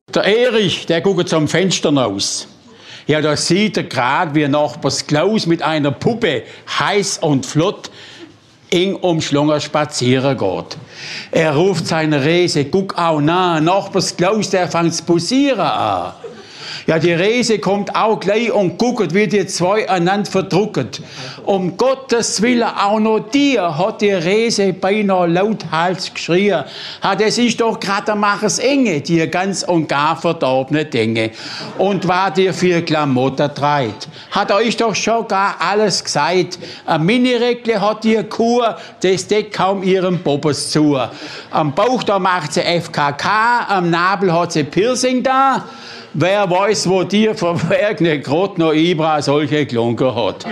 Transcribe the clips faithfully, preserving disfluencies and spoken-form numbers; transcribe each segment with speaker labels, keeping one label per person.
Speaker 1: Der Erich, der guckt zum Fenster raus. Ja, da sieht er gerade, wie Nachbars Klaus mit einer Puppe heiß und flott eng umschlungen spazieren geht. Er ruft seine Rese, guck auch nah, Nachbars Klaus, der fängt zu posieren an. Ja, die Rese kommt auch gleich und guckt, wie die zwei einander verdrucken. Um Gottes Willen, auch noch dir, hat die Rese beinahe lauthals geschrien. Ha, das ist doch gerade der Machers Enge, die ganz und gar verdorbene Dinge. Und war dir für Klamotten treit. Hat euch doch schon gar alles gesagt. Ein Minireckle hat die Kur, das deckt kaum ihrem Bobbes zu. Am Bauch, da macht sie F K K, am Nabel hat sie Piercing da. Wer weiß, wo dir verwerkene grad noch Ibra solche Klunker hat.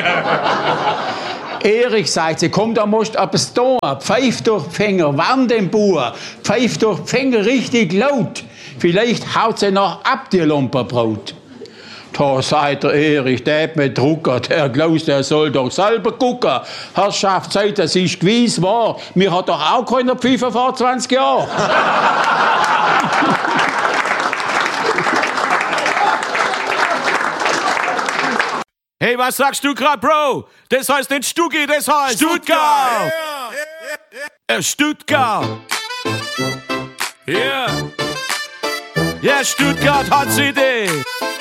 Speaker 1: Erich sagt sie, komm, da musst du etwas tun. Pfeif durch die Finger, warn den Bauer. Pfeif durch die Finger richtig laut. Vielleicht haut sie noch ab, die Lumperbraut. Da sagt der Erich, der hat mich druckert. Der Klaus, der soll doch selber gucken. Herrschaft, sagt, das ist gewiss wahr. Mir hat doch auch keiner Pfeife vor zwanzig Jahren.
Speaker 2: Hey, was sagst du grad, Bro? Das heißt nicht Stugi, das heißt Stuttgart! Yeah. Äh, Stuttgart! Ja! Yeah. Ja, yeah, Stuttgart hat's Idee!